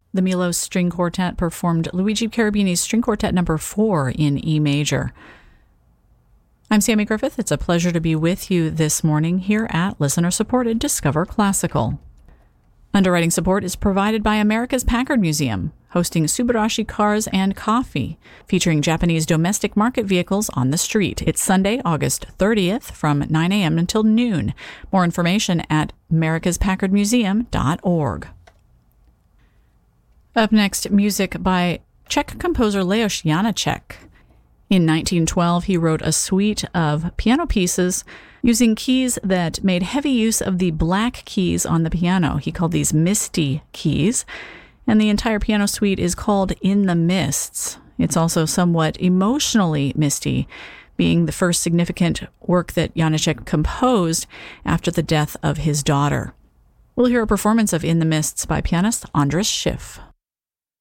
The Milos String Quartet performed Luigi Cherubini's String Quartet No. 4 in E major. I'm Sammy Griffith. It's a pleasure to be with you this morning here at listener-supported Discover Classical. Underwriting support is provided by America's Packard Museum, hosting Subarashi Cars and Coffee, featuring Japanese domestic market vehicles on the street. It's Sunday, August 30th from 9 a.m. until noon. More information at americaspackardmuseum.org. Up next, music by Czech composer Leoš Janáček. In 1912, he wrote a suite of piano pieces using keys that made heavy use of the black keys on the piano. He called these misty keys, and the entire piano suite is called In the Mists. It's also somewhat emotionally misty, being the first significant work that Janáček composed after the death of his daughter. We'll hear a performance of In the Mists by pianist Andras Schiff.